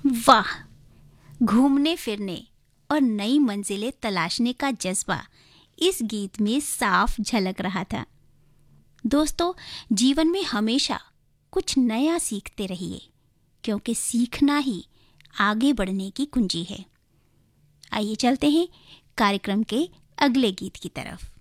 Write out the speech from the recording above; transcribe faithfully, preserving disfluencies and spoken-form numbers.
वाह! घूमने फिरने और नई मंजिलें तलाशने का जज्बा इस गीत में साफ झलक रहा था। दोस्तों, जीवन में हमेशा कुछ नया सीखते रहिए, क्योंकि सीखना ही आगे बढ़ने की कुंजी है। आइए चलते हैं कार्यक्रम के अगले गीत की तरफ।